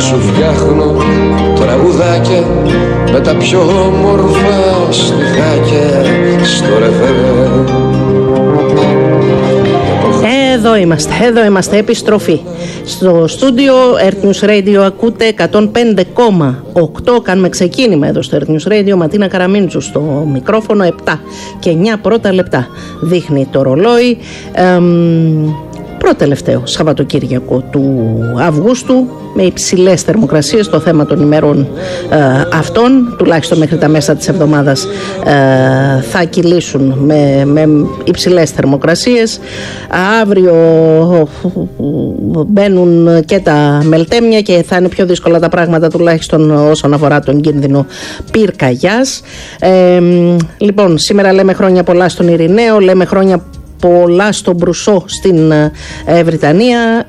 σου φτιάχνω τραγουδάκια με τα πιο όμορφα στιχάκια στο ρεφερέ. Εδώ είμαστε, επιστροφή. Στο στούντιο Earth News Radio ακούτε 105,8. Κάνουμε ξεκίνημα εδώ στο Earth News Radio. Ματίνα Καραμίντσου στο μικρόφωνο. 7 και 9 πρώτα λεπτά δείχνει το ρολόι. Πρώτο-τελευταίο Σαββατοκύριακο του Αυγούστου, με υψηλές θερμοκρασίες. Το θέμα των ημερών αυτών, τουλάχιστον μέχρι τα μέσα της εβδομάδας, θα κυλήσουν με υψηλές θερμοκρασίες. Αύριο μπαίνουν και τα μελτέμια και θα είναι πιο δύσκολα τα πράγματα, τουλάχιστον όσον αφορά τον κίνδυνο πυρκαγιάς. Λοιπόν, σήμερα λέμε χρόνια πολλά στον Ειρηναίο, λέμε χρόνια πολλά στον Μπρουσό στην Βρυτανία.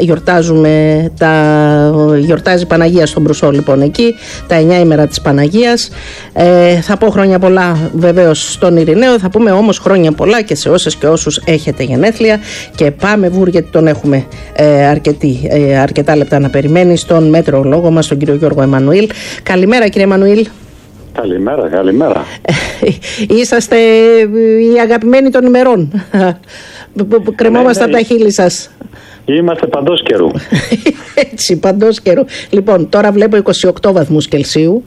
Γιορτάζει η Παναγία στον Μπρουσό, λοιπόν, εκεί τα 9 ημέρα της Παναγίας. Θα πω χρόνια πολλά βεβαίως στον Ειρηναίο. Θα πούμε όμως χρόνια πολλά και σε όσες και όσους έχετε γενέθλια. Και πάμε βουρ, γιατί τον έχουμε αρκετά λεπτά να περιμένει, στον μετεωρολόγο μας, τον κύριο Γιώργο Εμμανουήλ. Καλημέρα, κύριε Εμμανουήλ. Καλημέρα. Είσαστε οι αγαπημένοι των ημερών. Κρεμόμαστε από τα χείλη σας. Είμαστε παντός καιρού. Έτσι, παντός καιρού. Λοιπόν, τώρα βλέπω 28 βαθμούς Κελσίου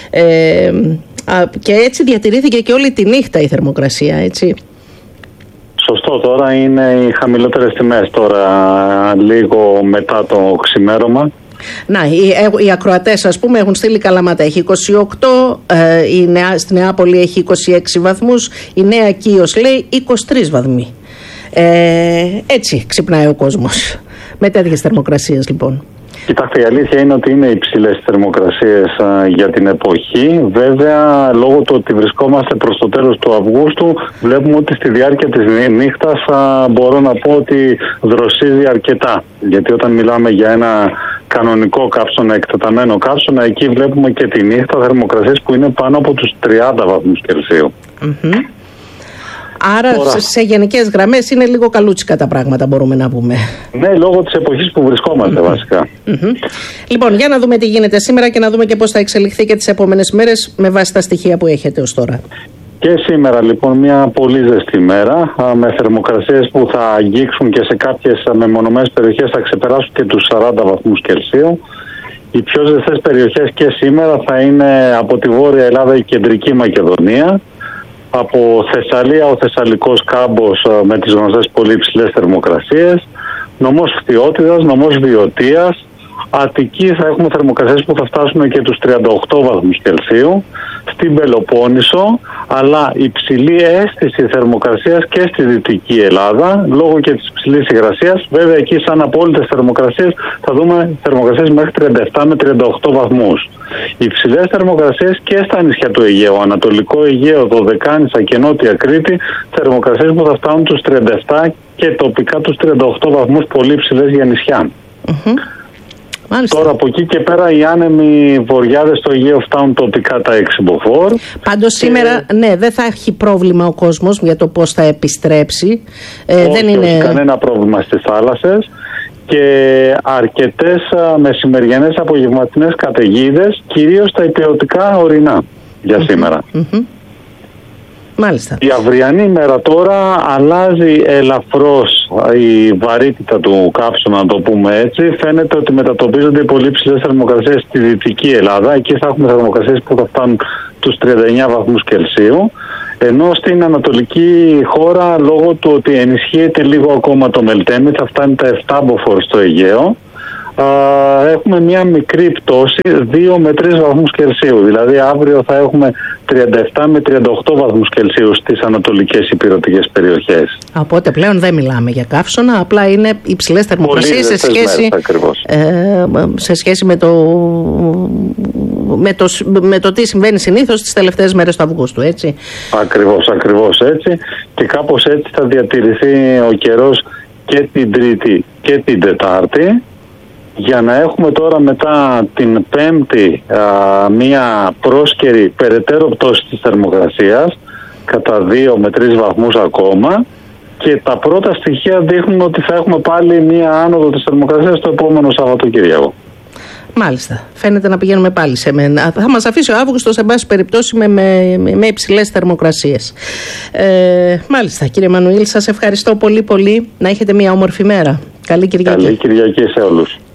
και έτσι διατηρήθηκε και όλη τη νύχτα η θερμοκρασία, έτσι. Σωστό, τώρα είναι οι χαμηλότερες τιμές, τώρα λίγο μετά το ξημέρωμα. Να, οι ακροατές, ας πούμε, έχουν στείλει Καλαμάτα έχει 28, στη Νεάπολη έχει 26 βαθμούς, η Νέα Κύος λέει 23 βαθμοί. Έτσι ξυπνάει ο κόσμος με τέτοιες θερμοκρασίες, λοιπόν. Κοιτάξτε, η αλήθεια είναι ότι είναι υψηλές θερμοκρασίες για την εποχή. Βέβαια, λόγω του ότι βρισκόμαστε προς το τέλος του Αυγούστου, βλέπουμε ότι στη διάρκεια της νύχτας μπορώ να πω ότι δροσίζει αρκετά. Γιατί όταν μιλάμε για ένα κανονικό καύσωνα, εκτεταμένο καύσωνα, εκεί βλέπουμε και τη νύχτα θερμοκρασίες που είναι πάνω από τους 30 βαθμούς Κελσίου. Άρα τώρα, σε γενικές γραμμές είναι λίγο καλούτσικα τα πράγματα, μπορούμε να πούμε. Ναι, λόγω της εποχής που βρισκόμαστε βασικά. Λοιπόν, για να δούμε τι γίνεται σήμερα και να δούμε και πώς θα εξελιχθεί και τις επόμενες μέρες με βάση τα στοιχεία που έχετε ως τώρα. Και σήμερα λοιπόν μια πολύ ζεστή μέρα, με θερμοκρασίες που θα αγγίξουν και σε κάποιες μεμονωμένες περιοχές θα ξεπεράσουν και τους 40 βαθμούς Κελσίου. Οι πιο ζεστές περιοχές και σήμερα θα είναι από τη Βόρεια Ελλάδα η Κεντρική Μακεδονία, από Θεσσαλία ο Θεσσαλικός Κάμπος με τις γνωστές πολύ υψηλές θερμοκρασίες, νομός Φθιώτιδας, νομός Βιωτίας, Αττική θα έχουμε θερμοκρασίες που θα φτάσουν και τους 38 βαθμούς Κελσίου, στην Πελοπόννησο, αλλά υψηλή αίσθηση θερμοκρασίας και στη Δυτική Ελλάδα, λόγω και της υψηλής υγρασίας. Βέβαια εκεί σαν απόλυτες θερμοκρασίες θα δούμε θερμοκρασίες μέχρι 37 με 38 βαθμούς. Υψηλές θερμοκρασίες και στα νησιά του Αιγαίου, Ανατολικό Αιγαίο, Δωδεκάνησα και Νότια Κρήτη, θερμοκρασίες που θα φτάνουν τους 37 και τοπικά τους 38 βαθμούς, πολύ υψηλές για νησιά. Μάλιστα. Τώρα από εκεί και πέρα οι άνεμοι βορειάδες στο Αιγαίο φτάνουν τοπικά τα 6 μποφόρ. Πάντως σήμερα ναι, δεν θα έχει πρόβλημα ο κόσμος για το πώς θα επιστρέψει. Όχι, κανένα πρόβλημα στις θάλασσες και αρκετές μεσημεριανές απογευματινές καταιγίδες, κυρίως στα υπαιωτικά ορεινά για σήμερα. Μάλιστα. Η αυριανή μέρα τώρα αλλάζει ελαφρώς η βαρύτητα του καύσωνα, να το πούμε έτσι. Φαίνεται ότι μετατοπίζονται οι πολύ ψηλές θερμοκρασίες στη Δυτική Ελλάδα. Εκεί θα έχουμε θερμοκρασίες που θα φτάνουν τους 39 βαθμούς Κελσίου. Ενώ στην ανατολική χώρα, λόγω του ότι ενισχύεται λίγο ακόμα το μελτέμι, θα φτάνει τα 7 μποφόρ στο Αιγαίο. Έχουμε μια μικρή πτώση 2 με 3 βαθμούς Κελσίου. Δηλαδή αύριο θα έχουμε 37 με 38 βαθμούς Κελσίου στις ανατολικές υπηρετικές περιοχές. Οπότε πλέον δεν μιλάμε για καύσωνα, απλά είναι υψηλές θερμοκρασίες σε σχέση με το τι συμβαίνει συνήθως τις τελευταίες μέρες του Αυγούστου, έτσι. Ακριβώς έτσι. Και κάπως έτσι θα διατηρηθεί ο καιρός και την Τρίτη και την Τετάρτη, για να έχουμε τώρα μετά την Πέμπτη μία πρόσκαιρη περαιτέρω πτώση της θερμοκρασίας κατά 2 με 3 βαθμούς ακόμα, και τα πρώτα στοιχεία δείχνουν ότι θα έχουμε πάλι μία άνοδο της θερμοκρασίας το επόμενο Σαββατοκύριακο. Μάλιστα. Φαίνεται να πηγαίνουμε πάλι σε μένα. Θα μας αφήσει ο Αύγουστος, εν πάση περιπτώσει, με υψηλές θερμοκρασίες. Μάλιστα, κύριε Μανουήλ, σας ευχαριστώ πολύ πολύ. Να έχετε μια όμορφη μέρα. Καλή Κυριακή. Καλή Κυριακή σε όλους.